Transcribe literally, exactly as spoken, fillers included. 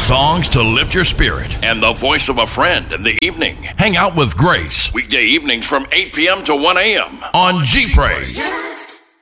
Songs to lift your spirit and the voice of a friend in the evening. Hang out with Grace. Weekday evenings from eight p.m. to one a.m. on G Praise.